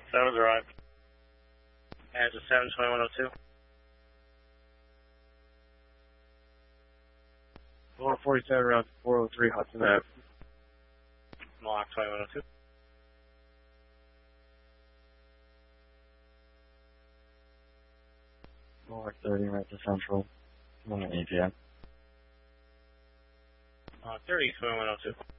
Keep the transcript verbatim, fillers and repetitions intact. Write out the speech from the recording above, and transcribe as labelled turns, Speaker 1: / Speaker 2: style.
Speaker 1: Seven's arrived. As a seven twenty-one oh two.
Speaker 2: four forty-seven around four oh three Hudson Ave.
Speaker 1: Mohawk twenty-one oh two.
Speaker 2: Mohawk thirty right to Central. one at A P M.
Speaker 1: Uh, thirty twenty-one oh two.